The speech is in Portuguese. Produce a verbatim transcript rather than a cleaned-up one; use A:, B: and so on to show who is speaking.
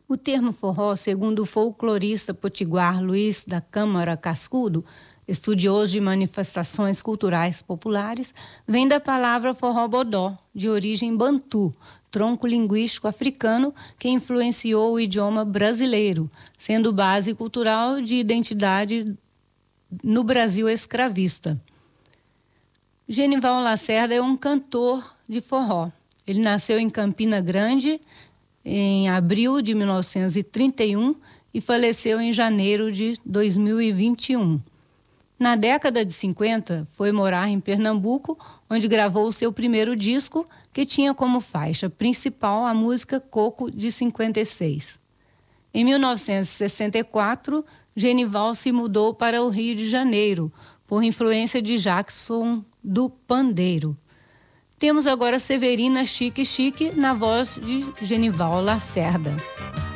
A: O termo forró, segundo o folclorista potiguar Luiz da Câmara Cascudo, estudioso de manifestações culturais populares, vem da palavra forró-bodó, de origem bantu, tronco linguístico africano que influenciou o idioma brasileiro, sendo base cultural de identidade no Brasil escravista. Genival Lacerda é um cantor de forró. Ele nasceu em Campina Grande em abril de mil novecentos e trinta e um e faleceu em janeiro de dois mil e vinte e um. Na década de cinquenta, foi morar em Pernambuco, onde gravou o seu primeiro disco, que tinha como faixa principal a música Coco, de cinquenta e seis. Em mil novecentos e sessenta e quatro, Genival se mudou para o Rio de Janeiro, por influência de Jackson do Pandeiro. Temos agora Severina Chique Chique, na voz de Genival Lacerda.